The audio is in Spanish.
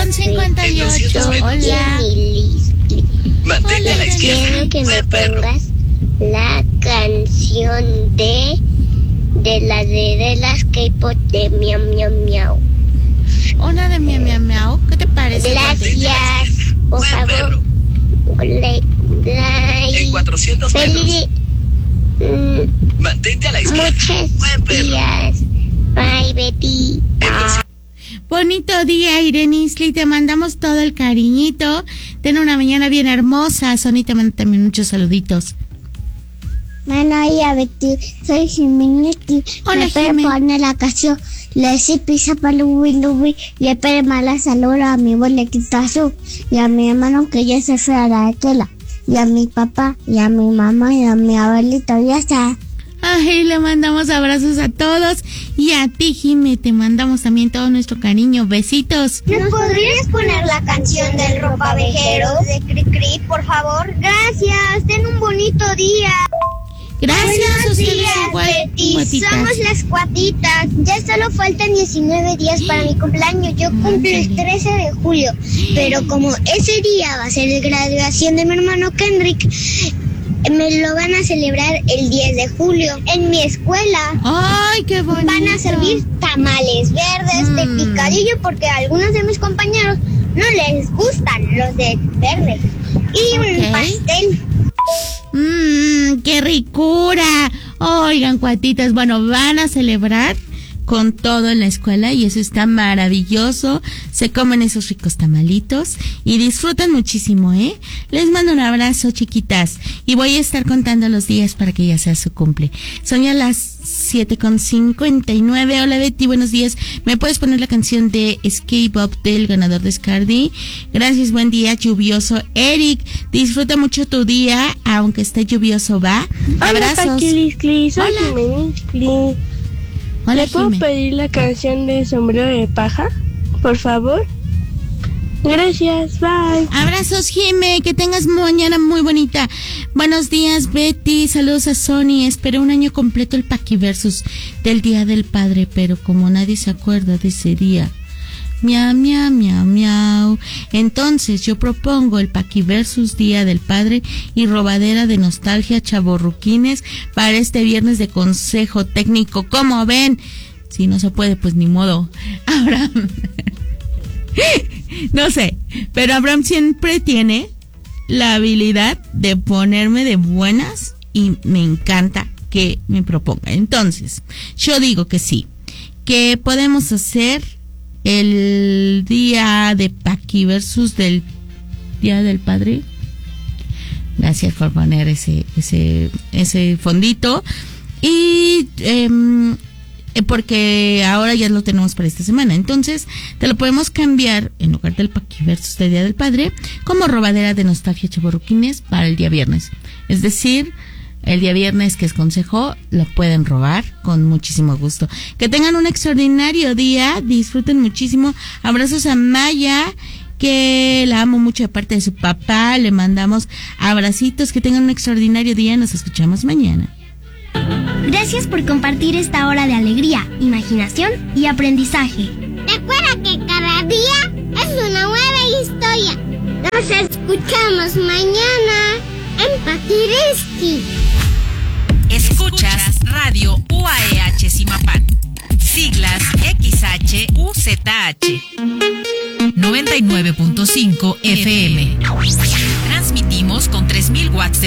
1:58. Hola. Mantente a la izquierda. Quiero que me pongas la canción de las K-pop de Miau Miau Miau. Una de Miau Miau Miau. ¿Qué te parece? Gracias. Por favor. En 400 metros. Feliz. Mantente a la izquierda. Muchos días. Bye, Betty. Bonito día, Irenisli, te mandamos todo el cariñito. Ten una mañana bien hermosa. Sony te manda también muchos saluditos. Bueno, Betty, soy Jiménez. Hola, le puedo Jimé. poner la canción. Le hice pizza para Lubi. Le pedí mala salud a mi bolequita azul. Y a mi hermano que ya se fue a la escuela. Y a mi papá, y a mi mamá, y a mi abuelito. Ya está. Ay, le mandamos abrazos a todos. Y a ti, Jimé, te mandamos también todo nuestro cariño. Besitos. ¿Nos podrías poner la canción del ropavejero de Cri Cri, por favor? Gracias. Ten un bonito día. Gracias, Buenos ustedes días, igual, Betty. guatitas. Somos las cuatitas. Ya solo faltan 19 días para mi cumpleaños. Yo cumplo el 13 de julio. Pero como ese día va a ser la graduación de mi hermano Kendrick, me lo van a celebrar el 10 de julio en mi escuela. Ay, qué bonito. Van a servir tamales verdes de picadillo porque a algunos de mis compañeros no les gustan los de verde. Y un pastel. ¡Qué ricura! Oigan, cuatitas, bueno, van a celebrar con todo en la escuela y eso está maravilloso. Se comen esos ricos tamalitos y disfrutan muchísimo, ¿eh? Les mando un abrazo, chiquitas, y voy a estar contando los días para que ya sea su cumple. Son ya las 7:59. Hola, Betty, buenos días. ¿Me puedes poner la canción de Escape Up del ganador de Scardi? Gracias, buen día, lluvioso. Eric, disfruta mucho tu día, aunque esté lluvioso, ¿va? Abrazos. Hola, Paquiliscli, soy Jiménez. Hola, ¿Le puedo Jimé. pedir la canción de Sombrero de Paja? Por favor. Gracias, bye. Abrazos, Jime, que tengas mañana muy bonita. Buenos días, Betty, saludos a Sony. Esperé un año completo el Paquiversus del Día del Padre, pero como nadie se acuerda de ese día. Miau, miau, miau, miau. Entonces yo propongo el Paquiversus Día del Padre y robadera de nostalgia chavorruquines para este viernes de consejo técnico. ¿Cómo ven? Si no se puede, pues ni modo. Abraham. No sé, pero Abraham siempre tiene la habilidad de ponerme de buenas y me encanta que me proponga. Entonces, yo digo que sí, que podemos hacer el día de Paquiversus del Día del Padre. Gracias por poner ese fondito. Y porque ahora ya lo tenemos para esta semana. Entonces, te lo podemos cambiar en lugar del Paquiversus del Día del Padre como robadera de nostalgia chavorruquines para el día viernes. Es decir, el día viernes, que es consejo, lo pueden robar con muchísimo gusto. Que tengan un extraordinario día, disfruten muchísimo. Abrazos a Maya, que la amo mucho de parte de su papá. Le mandamos abracitos, que tengan un extraordinario día. Nos escuchamos mañana. Gracias por compartir esta hora de alegría, imaginación y aprendizaje. Recuerda que cada día es una nueva historia. Nos escuchamos mañana en Paquirisqui. Escuchas Radio UAEH Zimapán. Siglas XHUZH. 99.5 FM. Transmitimos con 3,000 watts de